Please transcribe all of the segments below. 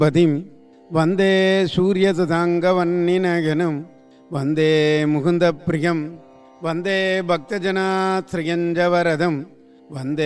பதிம் வந்தே சூரியசுதாங்கவன்னினகனும் வந்தே முகுந்த பிரியம் வந்தே பக்தஜனாஸ்ரயஞ்சவரதம் வந்தே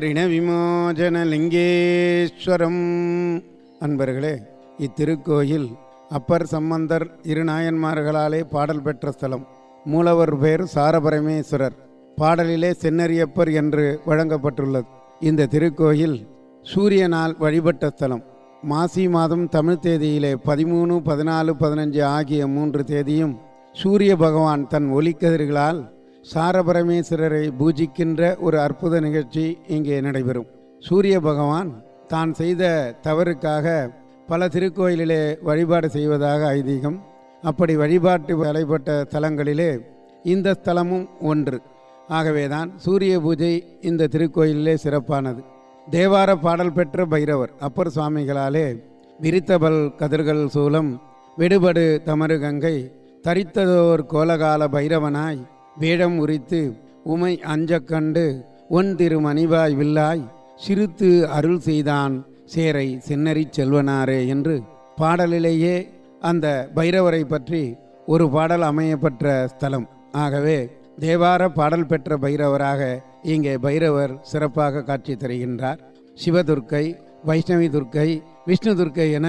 ரிணவிமோசனலிங்கேஸ்வரம். அன்பர்களே, இத்திருக்கோயில் அப்பர் சம்பந்தர் இரு நாயன்மார்களாலே பாடல் பெற்ற ஸ்தலம். மூலவர் பேர் சாரபரமேஸ்வரர். பாடலிலே சென்னரியப்பர் என்று வழங்கப்பட்டுள்ளது. இந்த திருக்கோயில் சூரியனால் வழிபட்ட ஸ்தலம். மாசி மாதம் தமிழ் தேதியிலே 13, 14, 15 ஆகிய 3 தேதியும் சூரிய பகவான் தன் ஒளிக்கதிர்களால் சாரபரமேஸ்வரரை பூஜிக்கின்ற ஒரு அற்புத நிகழ்ச்சி இங்கே நடைபெறும். சூரிய பகவான் தான் செய்த தவறுக்காக பல திருக்கோயிலிலே வழிபாடு செய்வதாக ஐதீகம். அப்படி வழிபாட்டு வழிபட்ட ஸ்தலங்களிலே இந்த ஸ்தலமும் ஒன்று. ஆகவேதான் சூரிய பூஜை இந்த திருக்கோயிலே சிறப்பானது. தேவார பாடல் பெற்ற பைரவர் அப்பர் சுவாமிகளாலே விரித்தபல் கதிர்கள் சூலம் விடுபடு தமறு கங்கை தரித்ததோர் கோலகால பைரவனாய் வேடம் உரித்து உமை அஞ்ச கண்டு ஒன் திருமணிவாய் வில்லாய் சிறுத்து அருள் செய்தான் சேரை சென்னறி செல்வனாரே என்று பாடலிலேயே அந்த பைரவரை பற்றி ஒரு பாடல் அமையப்பெற்ற ஸ்தலம். ஆகவே தேவார பாடல் பெற்ற பைரவராக இங்கே பைரவர் சிறப்பாக காட்சி தருகின்றார். சிவதுர்க்கை, வைஷ்ணவி துர்க்கை, விஷ்ணு துர்க்கை என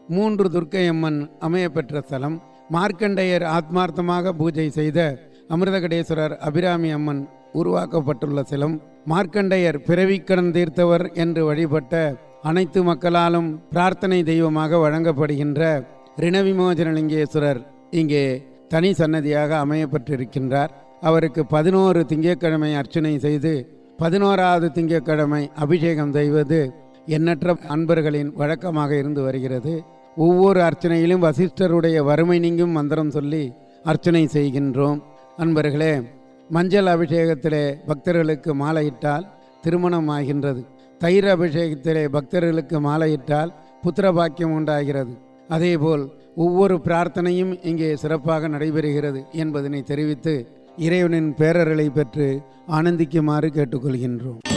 3 துர்க்கை அம்மன் அமையப்பெற்ற ஸ்தலம். மார்க்கண்டேயர் ஆத்மார்த்தமாக பூஜை செய்த அமிர்தகடேஸ்வரர் அபிராமி அம்மன் உருவாக்கப்பட்டுள்ள ஸ்தலம். மார்க்கண்டேயர் பிறவிக்கடன் தீர்த்தவர் என்று வழிபட்ட அனைத்து மக்களாலும் பிரார்த்தனை தெய்வமாக வழங்கப்படுகின்ற ரிணவிமோசனலிங்கேஸ்வரர் இங்கே தனி சன்னதியாக அமையப்பட்டிருக்கின்றார். அவருக்கு 11 திங்கட்கிழமை அர்ச்சனை செய்து 11வது திங்கட்கிழமை அபிஷேகம் செய்வது எண்ணற்ற அன்பர்களின் வழக்கமாக இருந்து வருகிறது. ஒவ்வொரு அர்ச்சனையிலும் வசிஷ்டருடைய வறுமை நீங்கும் மந்திரம் சொல்லி அர்ச்சனை செய்கின்றோம். அன்பர்களே, மஞ்சள் அபிஷேகத்திலே பக்தர்களுக்கு மாலையிட்டால் திருமணம் ஆகின்றது. தயிர் அபிஷேகத்திலே பக்தர்களுக்கு மாலையிட்டால் புத்திர பாக்கியம் உண்டாகிறது. அதேபோல் ஒவ்வொரு பிரார்த்தனையும் இங்கே சிறப்பாக நடைபெறுகிறது என்பதனை தெரிவித்து இறைவனின் பேரருளை பெற்று ஆனந்திக்குமாறு கேட்டுக்கொள்கின்றோம்.